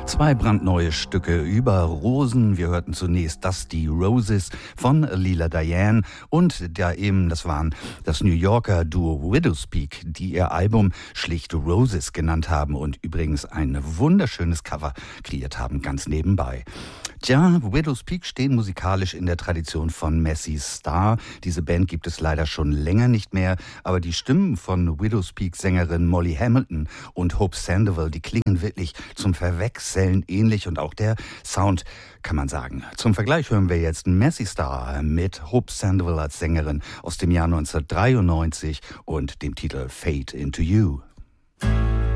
Zwei brandneue Stücke über Rosen. Wir hörten zunächst Dusty Roses von Leela Diane und das waren das New Yorker Duo Widowspeak, die ihr Album schlicht Roses genannt haben und übrigens ein wunderschönes Cover kreiert haben, ganz nebenbei. Tja, Widowspeak stehen musikalisch in der Tradition von Massey Star. Diese Band gibt es leider schon länger nicht mehr, aber die Stimmen von Widowspeak-Sängerin Molly Hamilton und Hope Sandoval, die klingen wirklich zum Verwechseln ähnlich und auch der Sound, kann man sagen. Zum Vergleich hören wir jetzt Massey Star mit Hope Sandoval als Sängerin aus dem Jahr 1993 und dem Titel Fade Into You.